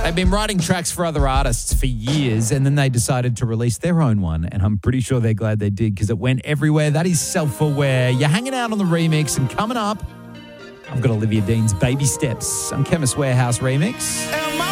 They've been writing tracks for other artists for years, and then they decided to release their own one, and I'm pretty sure they're glad they did because it went everywhere. That is Self-Aware. You're hanging out on the remix, and coming up, I've got Olivia Dean's Baby Steps on Chemist Warehouse remix.